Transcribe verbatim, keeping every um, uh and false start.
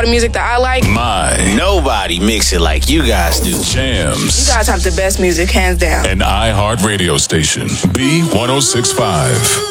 all the music that I like. My. Nobody mix it like you guys do. Jams. You guys have the best music, hands down. An iHeart radio station. B one oh six point five.